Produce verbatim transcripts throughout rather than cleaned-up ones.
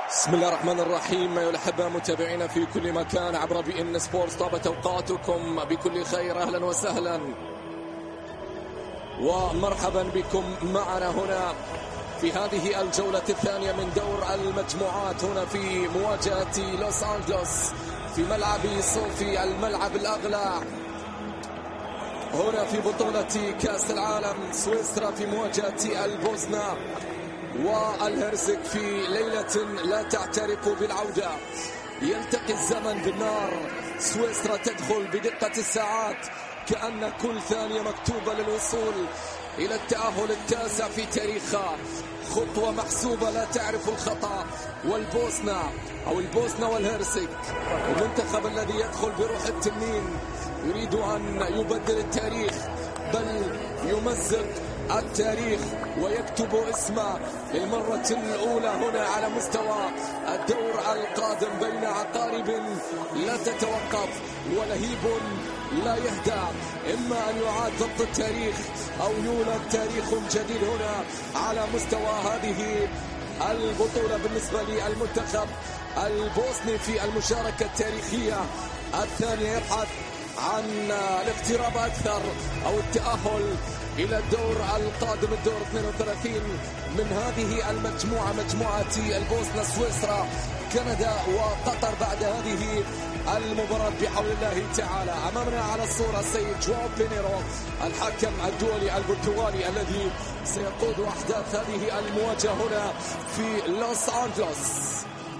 بسم الله الرحمن الرحيم. أيها الأحبة متابعينا في كل مكان عبر بي إن سبورتس، طابت أوقاتكم بكل خير. أهلا وسهلا ومرحبا بكم معنا هنا في هذه الجولة الثانية من دور المجموعات هنا في مواجهة لوس أنجلوس في ملعب صوفي، الملعب الأغلى هنا في بطولة كأس العالم. سويسرا في مواجهة البوسنة والهرسك في ليلة لا تعترف بالعودة. يلتقي الزمن بالنار، سويسرا تدخل بدقة الساعات كأن كل ثانية مكتوبة للوصول إلى التأهل التاسع في تاريخها، خطوة محسوبة لا تعرف الخطأ. والبوسنة أو البوسنة والهرسك، المنتخب الذي يدخل بروح التنين يريد أن يبدل التاريخ، بل يمزق التاريخ ويكتب اسمه للمرة الأولى هنا على مستوى الدور القادم بين عقارب لا تتوقف ولهيب لا يهدأ. إما أن يعاد ضبط التاريخ أو يولد تاريخ جديد هنا على مستوى هذه البطولة بالنسبة للمنتخب البوسني في المشاركة التاريخية الثانية. يبحث عن الاقتراب أكثر أو التأهل إلى الدور القادم، الدور اثنين وثلاثين من هذه المجموعة، مجموعة البوسنة، سويسرا، كندا وقطر. بعد هذه المباراة بحول الله تعالى أمامنا على الصورة السيد جواو بينيرو، الحكم الدولي البرتغالي الذي سيقود أحداث هذه المواجهة هنا في لوس أنجلوس.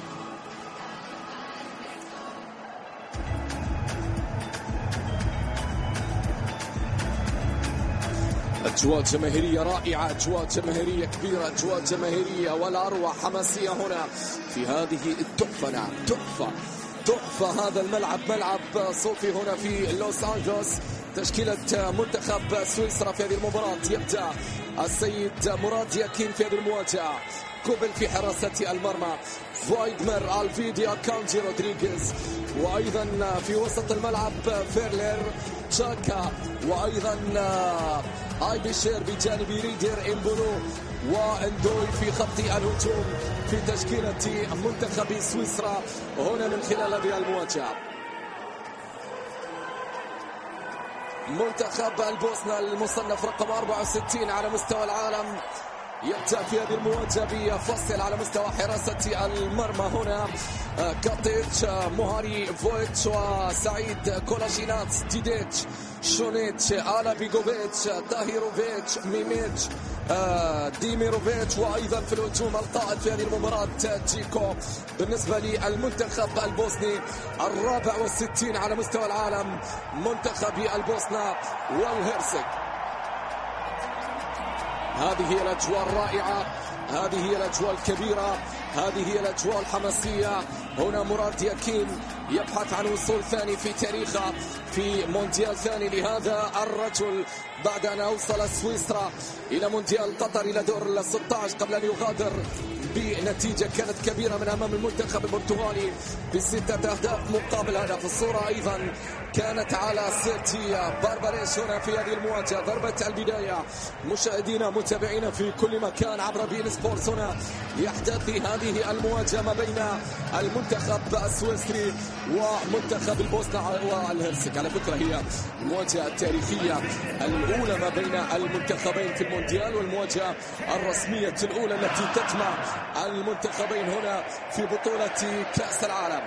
أجواء جماهيرية رائعة، أجواء جماهيرية كبيرة، أجواء جماهيرية والأروع حماسية هنا في هذه التحفة. نعم تحفة تحفة. هذا الملعب ملعب صوفي هنا في لوس أنجلوس. تشكيلة منتخب سويسرا في هذه المباراة: يبدأ السيد مراد ياكين في هذه المواجهة، كوبل في حراسة المرمى، فوايدمر، الفيديا، كانجي، رودريغيز، وأيضا في وسط الملعب فيرلر، تشاكا، وأيضا آي بيشير بجانب ريدر، إمبولو واندوي في خط الهجوم في تشكيلة منتخب سويسرا هنا من خلال هذه المواجهة. منتخب البوسنة المصنف رقم أربعة وستين على مستوى العالم يبدأ في هذه المواجهة بفصل على مستوى حراسة المرمى هنا: كاتيتش، موهاري، فويتش، وسعيد كولاشينات، ديديتش، شونيتش، آلا بيغوفيتش، تاهيروفيتش، ميميتش، ديميروفيتش، وأيضا في الهجوم القائد في هذه المباراة تشيكو. بالنسبة للمنتخب البوسني الرابع والستين على مستوى العالم، منتخب البوسنة والهرسك. هذه هي الأجواء الرائعة، هذه هي الأجواء الكبيرة، هذه هي الأجواء الحماسية. هنا مراد ياكين يبحث عن وصول ثاني في تاريخه في مونديال ثاني لهذا الرجل بعد أن أوصل سويسرا إلى مونديال قطر إلى دور الستة عشر قبل أن يغادر بنتيجة كانت كبيرة من أمام المنتخب البرتغالي بستة أهداف مقابل هدف. الصورة أيضا كانت على سيرتي بارباريش هنا في هذه المواجهة. ضربة البداية مشاهدينا متابعينا في كل مكان عبر بي إن سبورتس، هنا يحدث هذه المواجهة ما بين المنتخب السويسري ومنتخب البوسنة والهرسك. على فكرة هي المواجهة التاريخية الأولى ما بين المنتخبين في المونديال، والمواجهة الرسمية الأولى التي تجمع المنتخبين هنا في بطولة كأس العالم.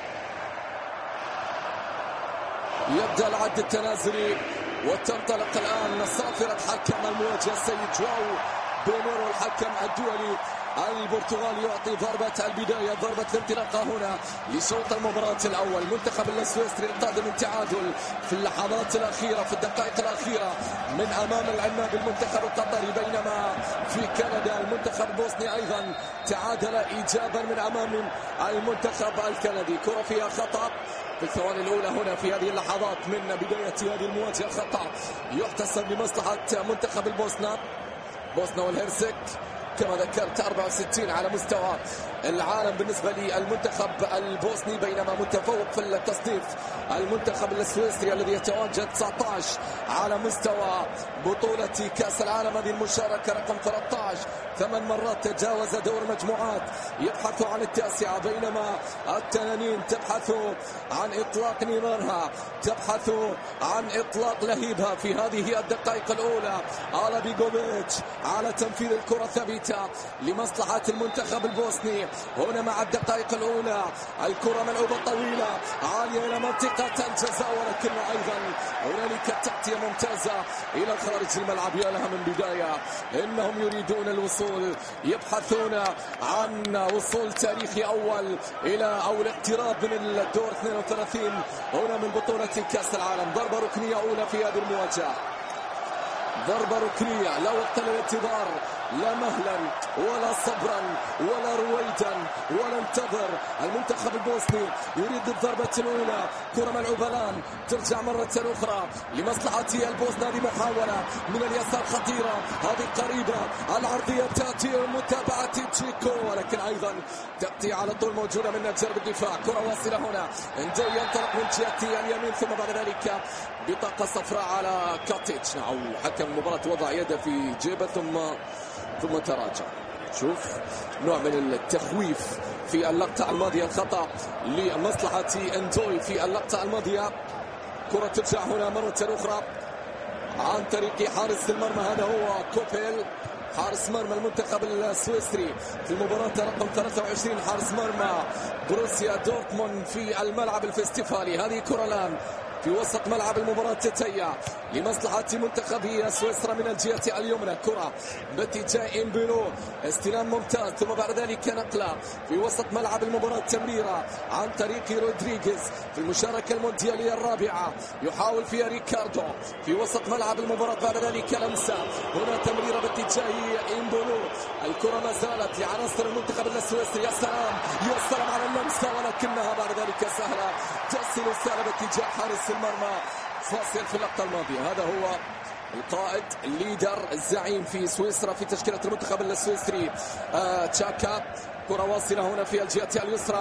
يبدأ العد التنازلي وتنطلق الآن صافرة حكم المواجهة السيد جواو بينيرو، الحكم الدولي البرتغالي، يعطي ضربة البداية، ضربة الانطلاقة هنا لشوط المباراة الأول. منتخب السويسري القادم من تعادل في اللحظات الأخيرة في الدقائق الأخيرة من أمام العناب المنتخب القطري، بينما في كندا المنتخب البوسني أيضا تعادل إيجابا من أمام المنتخب الكندي. كرة فيها خطأ في الثواني الأولى هنا في هذه اللحظات من بداية هذه المواجهة، خطأ يحتسب لمصلحة منتخب البوسنة. بوسنة والهرسك كما ذكرت أربعة وستين على مستوى العالم بالنسبة للمنتخب البوسني، بينما متفوق في التصنيف المنتخب السويسري الذي يتواجد تسعة عشر على مستوى بطولة كأس العالم. هذه المشاركة رقم ثلاثة عشر، ثمان مرات تجاوز دور المجموعات، يبحث عن التاسعة، بينما التنانين تبحث عن إطلاق نيرانها، تبحث عن إطلاق لهيبها في هذه الدقائق الأولى. آلا بيغوفيتش على تنفيذ الكرة ثابتة لمصلحة المنتخب البوسني هنا مع الدقائق الأولى. الكرة ملعوبة طويلة عالية إلى منطقة الجزاء، ولكن أيضا هنالك تغطية ممتازة إلى خارج الملعب. يا لها من بداية، إنهم يريدون الوصول، يبحثون عن وصول تاريخي أول إلى أو الاقتراب من الدور اثنين وثلاثين هنا من بطولة كأس العالم. ضربة ركنية أولى في هذه المواجهة، ضربة ركنية، لا وقت للانتظار، لا مهلا ولا صبرا ولا رويدا ولا انتظر. المنتخب البوسني يريد الضربة الأولى، كرة ملعوبة الآن ترجع مرة أخرى لمصلحة البوسنة. هذه محاولة من اليسار خطيرة، هذه قريبة، العرضية تأتي متابعة تشيكو، ولكن أيضا تأتي على طول موجودة من جانب الدفاع. كرة واصلة هنا، اندي ينطلق من جهة اليمين، ثم بعد ذلك بطاقة صفراء على كاتيتش، أو حكم المباراة وضع يده في جيبه ثم ثم تراجع. شوف نوع من التخويف في اللقطة الماضية، الخطأ لمصلحة اندوي في اللقطة الماضية. كرة ترجع هنا مرة أخرى عن طريق حارس المرمى، هذا هو كوبيل حارس مرمى المنتخب السويسري في المباراة رقم ثلاثة وعشرين، حارس مرمى بروسيا دورتموند في الملعب الفستيفالي. هذه كرة الآن في وسط ملعب المباراة تتيا لمصلحة منتخب سويسرا من الجهة اليمنى. كرة باتجاه إمبولو، استلام ممتاز، ثم بعد ذلك نقلة في وسط ملعب المباراة، تمريرة عن طريق رودريغيز في المشاركة المونديالية الرابعة، يحاول فيها ريكاردو في وسط ملعب المباراة. بعد ذلك لمسة هنا، تمريرة باتجاه إمبولو، الكرة ما زالت لعناصر المنتخب السويسري. يا سلام يا سلام على اللمسة، ولكنها بعد ذلك سهلة تصل السهلة باتجاه حارس المرمى. فاصل في اللقطة الماضية، هذا هو القائد الليدر الزعيم في سويسرا في تشكيلة المنتخب السويسري آه تشاكا. كرة واصلة هنا في الجهة اليسرى،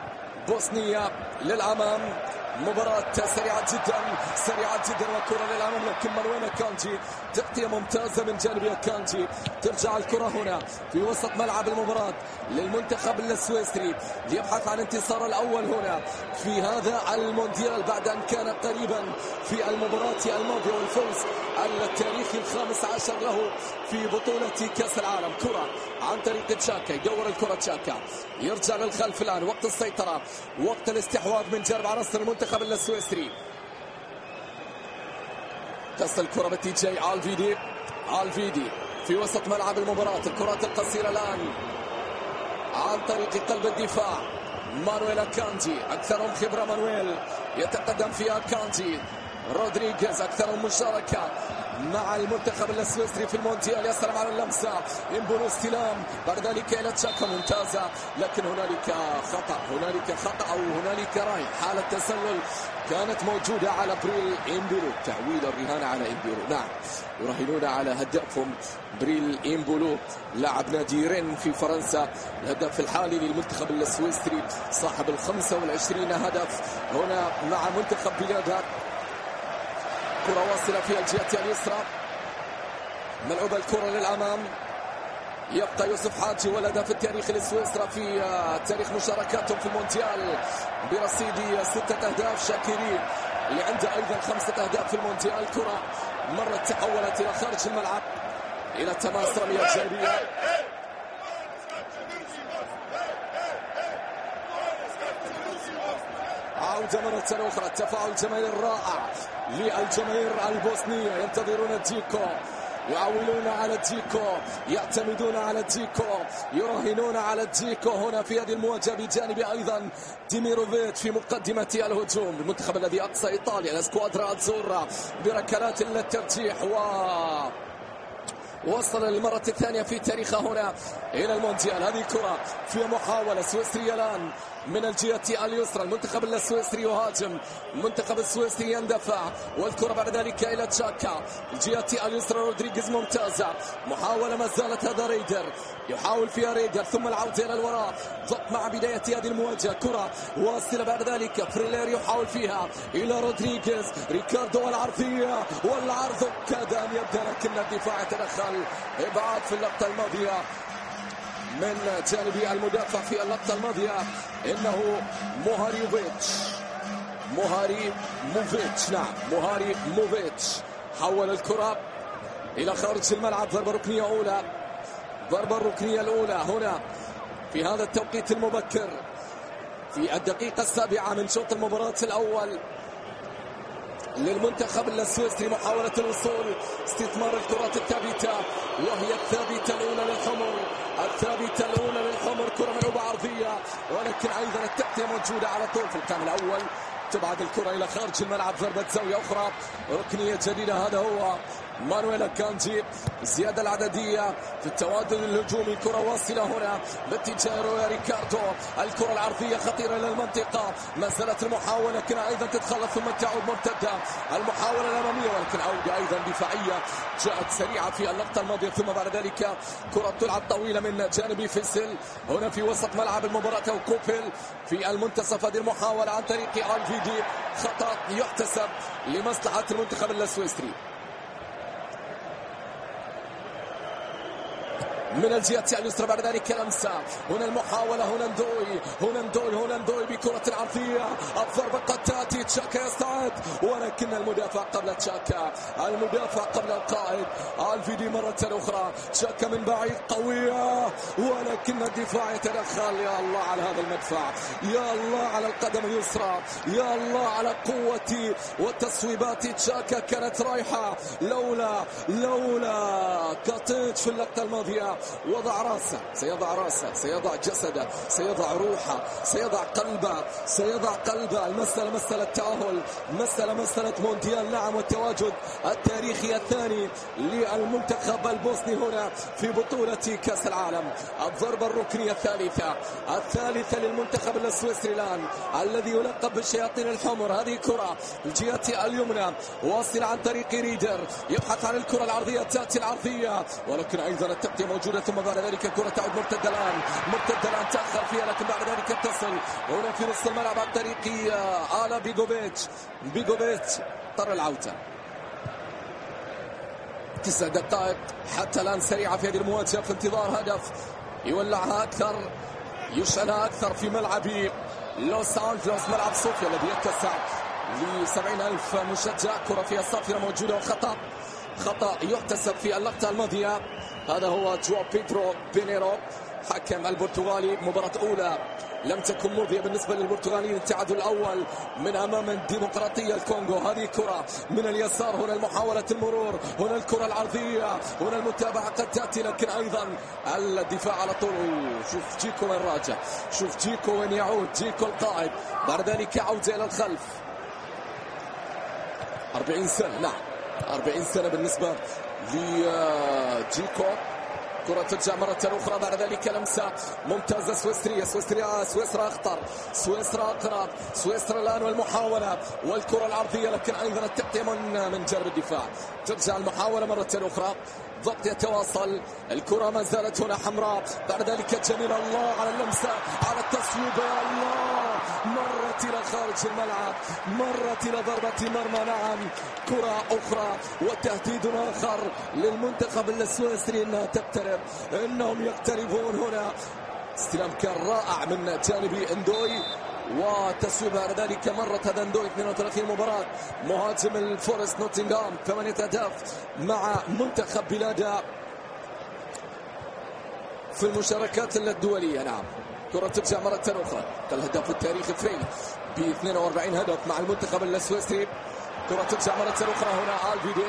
بوسنيا للأمام، مباراة سريعة جدا سريعة جدا، وكرة للأمام، لكن من وين كانجي؟ تغطية ممتازة من جانب كانجي. ترجع الكرة هنا في وسط ملعب المباراة للمنتخب السويسري، يبحث عن انتصار الأول هنا في هذا المونديال بعد أن كان قريبا في المباراة الماضية والفوز التاريخي الخامس عشر له في بطولة كأس العالم. كرة عن طريق تشاكا، يدور الكرة تشاكا، يرجع للخلف الآن، وقت السيطرة، وقت الاستحواذ من جانب عناصر المنتخب السويسري. تصل الكرة باتجاه الفيدي، الفيدي في وسط ملعب المباراة. الكرات القصيرة الآن عن طريق قلب الدفاع، مانويل كانجي، أكثرهم خبرة مانويل، يتقدم فيها كانجي. رودريغيز أكثرهم مشاركة مع المنتخب السويسري في المونديال. يا سلام على اللمسة، إمبولو استلام، بعد ذلك إلى تشاكا ممتازة، لكن هنالك خطأ، هنالك خطأ أو هنالك راي، حالة تسلل كانت موجودة على بريل إمبولو. تعويل الرهان على إمبولو، نعم يراهنون على هدفهم بريل إمبولو لاعب نادي رين في فرنسا، الهدف الحالي للمنتخب السويسري صاحب الخمسة والعشرين هدف هنا مع منتخب بلاده. كرة واصلة في الجهة اليسرى، ملعوبة الكرة للأمام، يبقى يوسف حاجي والهدف التاريخي لسويسرا في تاريخ مشاركاتهم في المونديال برصيد ستة أهداف. شاكيري اللي عنده أيضا خمسة أهداف في المونديال. كرة مرت تحولت إلى خارج الملعب إلى تماس رمية جانبية. عودة مرة أخرى، التفاعل الجماهيري الرائع للجماهير البوسنية، ينتظرون ديكو، يعولون على ديكو، يعتمدون على ديكو، يراهنون على ديكو هنا في هذه المواجهة، بجانب أيضا ديميروفيتش في مقدمة الهجوم. المنتخب الذي أقصى إيطاليا، الاسكوادرا أتزورا بركلات الترجيح، و وصل للمرة الثانية في تاريخه هنا إلى المونديال. هذه كرة في محاولة سويسرية الآن من الجهة اليسرى. المنتخب السويسري يهاجم، المنتخب السويسري يندفع، والكرة بعد ذلك إلى تشاكا. الجهة اليسرى رودريغيز ممتازة، محاولة ما زالت. هذا ريدر يحاول فيها ريدر، ثم العودة إلى الوراء. ضغط مع بداية هذه المواجهة، كرة واصلة بعد ذلك. فريلير يحاول فيها إلى رودريغيز، ريكاردو والعرضية، والعرض كاد أن يبدأ لكن الدفاع يتدخل. إبعاد في اللقطة الماضية من جانب المدافع في اللقطة الماضية إنه موهاريوفيتش موهاري موفيتش نعم موهاري موفيتش حول الكرة إلى خارج الملعب. ضربة ركنية أولى، ضربة الركنية الأولى هنا في هذا التوقيت المبكر في الدقيقة السابعة من شوط المباراة الأول للمنتخب السويسري. محاولة الوصول، استثمار الكرات الثابتة، وهي الثابتة الأولى للحمر، الثابتة الأولى للحمر. كرة ملعوبة عرضية، ولكن أيضا التغطية موجودة على طول في القائم الأول. تبعد الكرة إلى خارج الملعب، ضربة زاوية أخرى ركنية جديدة. هذا هو مانويل أكانجي. الزيادة العددية في التوازن الهجومي. كرة واصلة هنا باتجاه روي ريكاردو. الكرة العرضية خطيرة للمنطقة، ما زالت المحاولة لكن أيضا تتخلص ثم تعود مرتدة. المحاولة الأمامية ولكن عودة أيضا دفاعية جاءت سريعة في اللقطة الماضية. ثم بعد ذلك كرة تلعب طويلة من جانب فيسل هنا في وسط ملعب المباراة، أو كوبل في المنتصف. هذه المحاولة عن طريق الفيدي، خطأ يحتسب لمصلحة المنتخب السويسري. من الجهة اليسرى بعد ذلك لمسة، هنا المحاولة، هنا ندوي هنا ندوي هنا ندوي بكرة عرضية. الضربة قد تأتي، تشاكا يستعد ولكن المدافع قبل تشاكا، المدافع قبل القائد. الفيدي مرة أخرى، تشاكا من بعيد قوية ولكن الدفاع يتدخل. يا الله على هذا المدفع، يا الله على القدم اليسرى، يا الله على قوة وتصويبات تشاكا. كانت رايحة لولا لولا كاتيتش في اللقطة الماضية. وضع راسه، سيضع راسه، سيضع جسده، سيضع روحه، سيضع قلبه، سيضع قلبه. المسألة مسألة تأهل، مسألة مسألة مونديال نعم، والتواجد التاريخي الثاني للمنتخب البوسني هنا في بطولة كأس العالم. الضربة الركنية الثالثة الثالثة للمنتخب السويسري الآن الذي يلقب بالشياطين الحمر. هذه كرة الجهة اليمنى واصلة عن طريق ريدر، يبحث عن الكرة العرضية، تأتي العرضية ولكن أيضا التغطية موجودة. ثم بعد ذلك كرة تعود مرتدة الآن، مرتدة الآن تأخر فيها لكن بعد ذلك تصل هنا في نصف الملعب عن طريق آلا بيغوفيتش. بيغوفيتش اضطر العودة. تسع دقائق حتى الآن سريعة في هذه المواجهة في انتظار هدف يولعها أكثر، يشعلها أكثر في ملعب لوس أنجلوس، ملعب صوفيا الذي يتسع لسبعين ألف مشجع. كرة فيها صافرة موجودة وخطأ، خطأ يحتسب في اللقطة الماضية. هذا هو جواو بيدرو بينيرو حكم البرتغالي. مباراة أولى لم تكن مرضية بالنسبة للبرتغاليين، التعادل الأول من أمام الديمقراطية الكونغو. هذه كرة من اليسار، هنا المحاولة المرور، هنا الكرة العرضية، هنا المتابعة قد تأتي لكن أيضا الدفاع على طول. شوف جيكو وين راجع، شوف جيكو وين يعود، جيكو القائد. بعد ذلك عودة إلى الخلف. أربعين سنة نعم، أربعين سنة بالنسبة لجيكو. كرة ترجع مرة أخرى بعد ذلك لمسة ممتازة سويسرية. سويسريا سويسرا أخطر، سويسرا أقرب، سويسرا الآن والمحاولة والكرة العرضية لكن أيضا التقطيع من من جانب الدفاع. ترجع المحاولة مرة أخرى، ضغط يتواصل، الكرة ما زالت هنا حمراء. بعد ذلك جميل، الله على اللمسة، على التصويب، يا الله، مرت إلى خارج الملعب، مرت إلى ضربة مرمى. نعم، كرة أخرى وتهديد آخر للمنتخب السويسري أنها تقترب، إنهم يقتربون هنا. استلام كان رائع من جانب اندوي وتسويب بعد ذلك مرت هذا اندوي. اثنين وثلاثين مباراة، مهاجم الفورست نوتنغهام، ثمانية أهداف مع منتخب بلاده في المشاركات الدولية. نعم، كرة ترجع مرة أخرى، الهداف التاريخي فري ب اثنين وأربعين هدف مع المنتخب السويسري. كرة ترجع مرة أخرى، هنا الفيدي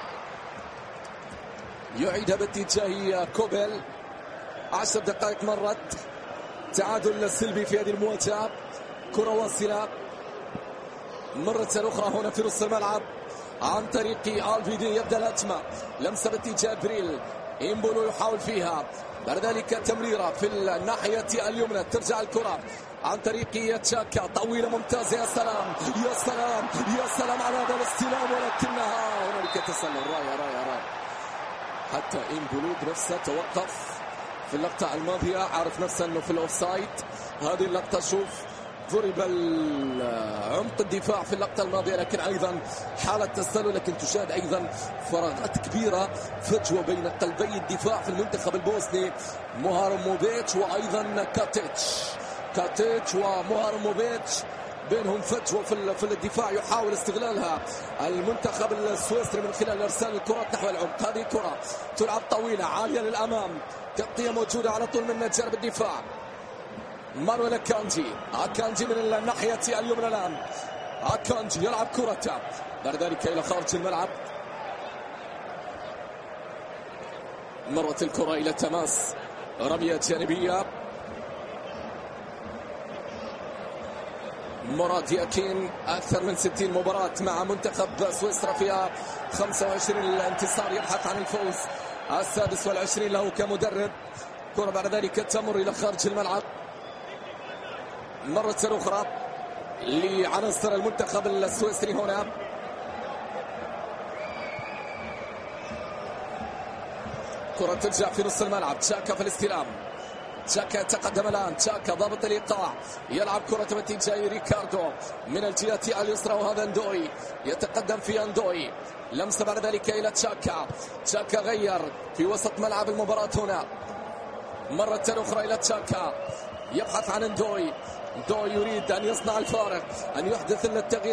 يعيدها باتجاه كوبل. عشر دقائق مرت، تعادل سلبي في هذه المواجهة. كرة واصلة مرة أخرى هنا في نص الملعب، عن طريق الفيدي. يبدأ الهجمة، لمسة باتجاه بريل، إمبولو يحاول فيها، بعد ذلك تمريرة في الناحية اليمنى، ترجع الكرة عن طريق تشاكا، طويلة ممتازة، يا سلام يا سلام يا سلام على هذا الاستلام، ولكنها هنالك تسلل. رائع رائع رائع. حتى إمبولو بنفسه توقف في اللقطة الماضية، عارف نفسه انه في الاوفسايد. هذه اللقطة شوف ضرب عمق الدفاع في اللقطة الماضية، لكن ايضا حالة تسلل، لكن تشاهد ايضا فراغات كبيرة، فجوة بين قلبي الدفاع في المنتخب البوسني، موهارموفيتش وايضا كاتيتش. كاتيتش وموهارموفيتش بينهم فجوة في الدفاع يحاول استغلالها المنتخب السويسري من خلال ارسال الكرات نحو العمق. هذه كرة تلعب طويلة عالية للامام، تغطية موجودة على طول من جانب الدفاع. مانويل أكانجي، أكانجي من الناحية اليمنى الآن، أكانجي يلعب كرته بعد ذلك إلى خارج الملعب. مرت الكرة إلى تماس، رمية جانبية. مراد ياكين أكثر من ستين مباراة مع منتخب سويسرا، فيها خمسة وعشرين الانتصار، يبحث عن الفوز السادس والعشرين له كمدرب. كرة بعد ذلك تمر إلى خارج الملعب مرة أخرى لعناصر المنتخب السويسري. هنا كرة ترجع في نص الملعب، تشاكا في الاستلام، تشاكا يتقدم الآن، تشاكا ضابط الإيقاع، يلعب كرة باتجاه ريكاردو من الجهة اليسرى، وهذا اندوي يتقدم في اندوي. لمسة بعد ذلك إلى تشاكا، تشاكا غير في وسط ملعب المباراة هنا، مرة أخرى إلى تشاكا، يبحث عن اندوي، اندوي يريد أن يصنع الفارق، أن يحدث التغيير.